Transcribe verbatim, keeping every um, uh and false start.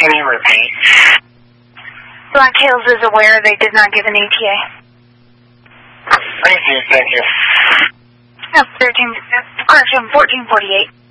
Can you repeat? Black Hills is aware they did not give an E T A. Thank you, thank you. Oh, thirteen, correction, fourteen forty-eight.